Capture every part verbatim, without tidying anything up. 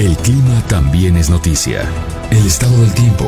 El clima también es noticia. El estado del tiempo.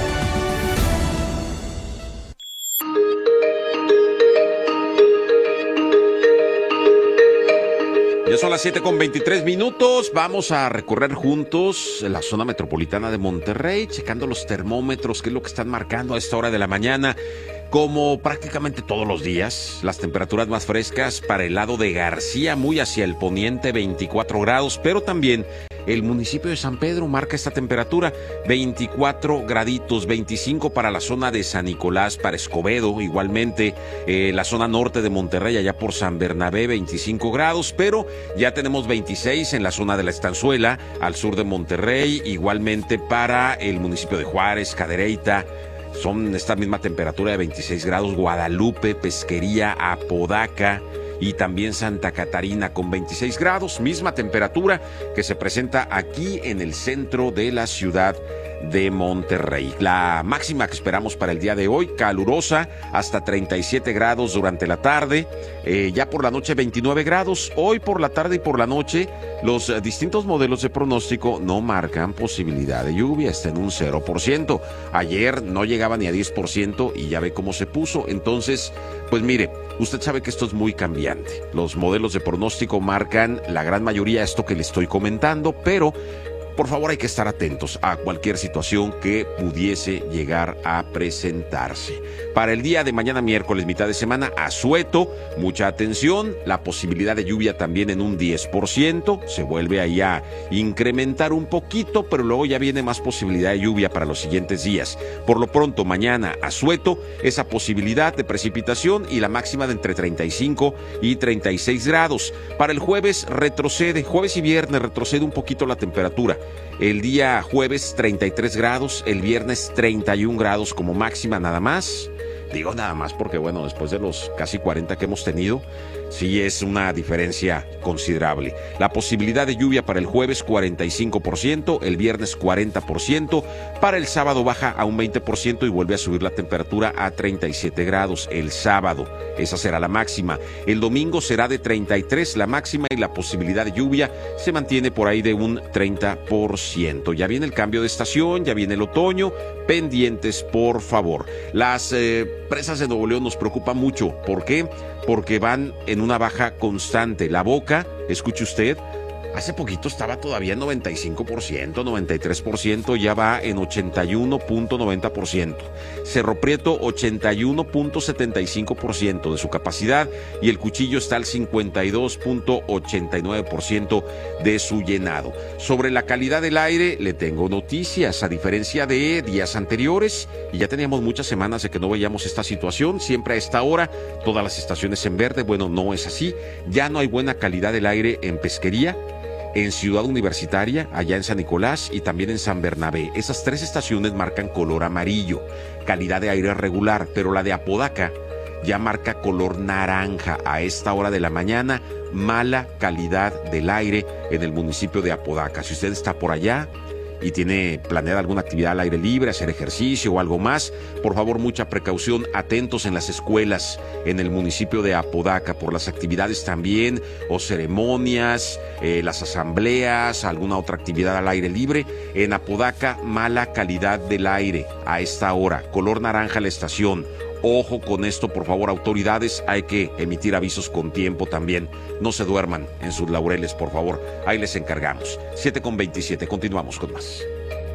Ya son las siete con veintitrés minutos. Vamos a recorrer juntos la zona metropolitana de Monterrey, checando los termómetros, qué es lo que están marcando a esta hora de la mañana. Como prácticamente todos los días, las temperaturas más frescas para el lado de García, muy hacia el poniente, veinticuatro grados, pero también el municipio de San Pedro marca esta temperatura, veinticuatro graditos, veinticinco para la zona de San Nicolás, para Escobedo, igualmente eh, la zona norte de Monterrey, allá por San Bernabé, veinticinco grados, pero ya tenemos veintiséis en la zona de la Estanzuela, al sur de Monterrey, igualmente para el municipio de Juárez, Cadereyta. Son esta misma temperatura de veintiséis grados, Guadalupe, Pesquería, Apodaca y también Santa Catarina con veintiséis grados, misma temperatura que se presenta aquí en el centro de la ciudad de Monterrey. La máxima que esperamos para el día de hoy, calurosa, hasta treinta y siete grados durante la tarde, eh, ya por la noche veintinueve grados. Hoy por la tarde y por la noche los eh, distintos modelos de pronóstico no marcan posibilidad de lluvia, está en un cero por ciento. Ayer no llegaba ni a diez por ciento y ya ve cómo se puso. Entonces, pues mire, usted sabe que esto es muy cambiante. Los modelos de pronóstico marcan la gran mayoría esto que le estoy comentando, pero por favor hay que estar atentos a cualquier situación que pudiese llegar a presentarse. Para el día de mañana miércoles, mitad de semana, asueto, mucha atención, la posibilidad de lluvia también en un diez por ciento, se vuelve ahí a incrementar un poquito, pero luego ya viene más posibilidad de lluvia para los siguientes días. Por lo pronto, mañana asueto, esa posibilidad de precipitación y la máxima de entre treinta y cinco y treinta y seis grados. Para el jueves retrocede, jueves y viernes retrocede un poquito la temperatura. El día jueves treinta y tres grados, el viernes treinta y un grados como máxima nada más. Digo nada más porque, bueno, después de los casi cuarenta que hemos tenido, sí es una diferencia considerable. La posibilidad de lluvia para el jueves cuarenta y cinco por ciento, el viernes cuarenta por ciento, para el sábado baja a un veinte por ciento y vuelve a subir la temperatura a treinta y siete grados el sábado. Esa será la máxima. El domingo será de treinta y tres la máxima y la posibilidad de lluvia se mantiene por ahí de un treinta por ciento. Ya viene el cambio de estación, ya viene el otoño. Pendientes, por favor. Las eh, presas de Nuevo León nos preocupan mucho. ¿Por qué? Porque van en una baja constante. La Boca, escuche usted, hace poquito estaba todavía en noventa y cinco por ciento, noventa y tres por ciento, ya va en ochenta y uno punto noventa por ciento. Cerro Prieto, ochenta y uno punto setenta y cinco por ciento de su capacidad y el Cuchillo está al cincuenta y dos punto ochenta y nueve por ciento de su llenado. Sobre la calidad del aire, le tengo noticias. A diferencia de días anteriores, y ya teníamos muchas semanas de que no veíamos esta situación, siempre a esta hora, todas las estaciones en verde. Bueno, no es así. Ya no hay buena calidad del aire en Pesquería, en Ciudad Universitaria, allá en San Nicolás y también en San Bernabé. Esas tres estaciones marcan color amarillo, calidad de aire regular, pero la de Apodaca ya marca color naranja a esta hora de la mañana, mala calidad del aire en el municipio de Apodaca. Si usted está por allá y tiene planeada alguna actividad al aire libre, hacer ejercicio o algo más, por favor mucha precaución, atentos en las escuelas en el municipio de Apodaca por las actividades también o ceremonias, eh, las asambleas, alguna otra actividad al aire libre. En Apodaca, mala calidad del aire a esta hora, color naranja la estación. Ojo con esto, por favor, autoridades, hay que emitir avisos con tiempo también. No se duerman en sus laureles, por favor. Ahí les encargamos. siete con veintisiete, continuamos con más.